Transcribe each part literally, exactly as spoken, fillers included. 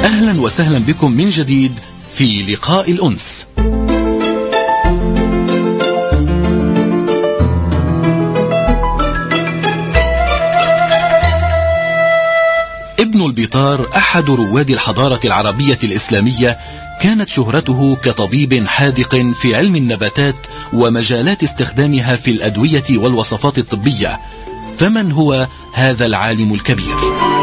أهلا وسهلا بكم من جديد في لقاء الأنس. ابن البيطار أحد رواد الحضارة العربية الإسلامية، كانت شهرته كطبيب حاذق في علم النباتات ومجالات استخدامها في الأدوية والوصفات الطبية. فمن هو هذا العالم الكبير؟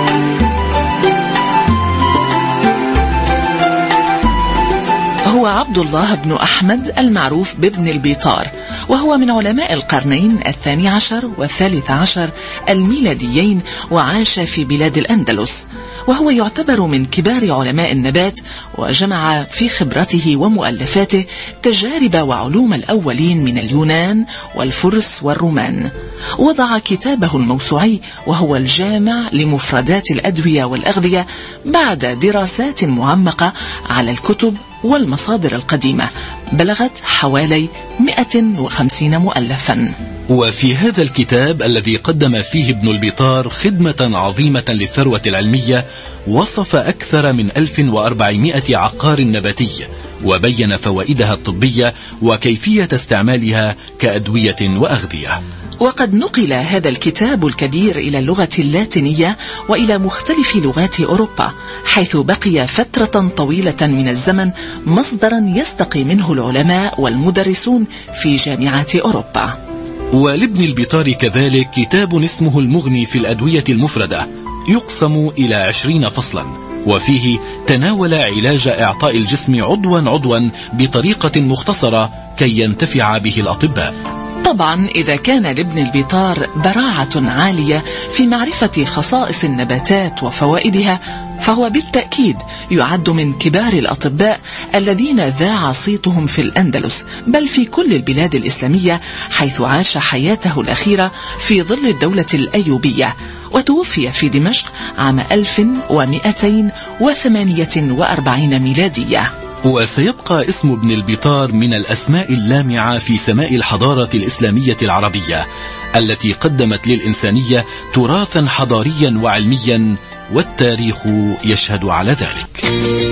هو عبد الله بن أحمد المعروف بابن البيطار، وهو من علماء القرنين الثاني عشر والثالث عشر الميلاديين، وعاش في بلاد الأندلس، وهو يعتبر من كبار علماء النبات، وجمع في خبرته ومؤلفاته تجارب وعلوم الأولين من اليونان والفرس والرومان. وضع كتابه الموسوعي وهو الجامع لمفردات الأدوية والأغذية بعد دراسات معمقة على الكتب والمصادر القديمة، بلغت حوالي مئة وخمسين مؤلفا. وفي هذا الكتاب الذي قدم فيه ابن البيطار خدمة عظيمة للثروة العلمية، وصف أكثر من ألف وأربعمائة عقار نباتي، وبين فوائدها الطبية وكيفية استعمالها كأدوية وأغذية. وقد نقل هذا الكتاب الكبير إلى اللغة اللاتينية وإلى مختلف لغات أوروبا، حيث بقي فترة طويلة من الزمن مصدرا يستقي منه العلماء والمدرسون في جامعات أوروبا. ولابن البيطار كذلك كتاب اسمه المغني في الأدوية المفردة، يقسم إلى عشرين فصلا، وفيه تناول علاج إعطاء الجسم عضوا عضوا بطريقة مختصرة كي ينتفع به الأطباء. طبعا إذا كان لابن البيطار براعة عالية في معرفة خصائص النباتات وفوائدها، فهو بالتأكيد يعد من كبار الأطباء الذين ذاع صيتهم في الأندلس، بل في كل البلاد الإسلامية، حيث عاش حياته الأخيرة في ظل الدولة الأيوبية، وتوفي في دمشق عام ألف ومئتين وثمانية وأربعين ميلادية. وسيبقى اسم ابن البيطار من الأسماء اللامعة في سماء الحضارة الإسلامية العربية، التي قدمت للإنسانية تراثا حضاريا وعلميا، والتاريخ يشهد على ذلك.